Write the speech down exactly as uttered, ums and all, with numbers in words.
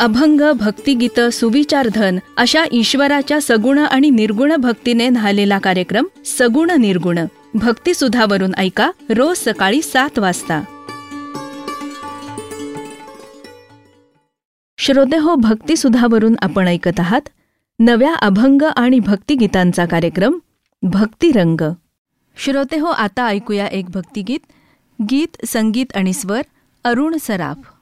अभंग, भक्तिगीत, सुविचारधन अशा ईश्वराच्या सगुण आणि निर्गुण भक्तीने न्हालेला कार्यक्रम सगुण निर्गुण भक्तिसुधावरून ऐका रोज सकाळी सात वाजता. श्रोतेहो, भक्तिसुधावरून आपण ऐकत आहात नव्या अभंग आणि भक्तिगीतांचा कार्यक्रम भक्तिरंग. श्रोतेहो, आता ऐकूया एक भक्तिगीत. गीत, संगीत आणि स्वर अरुण सराफ.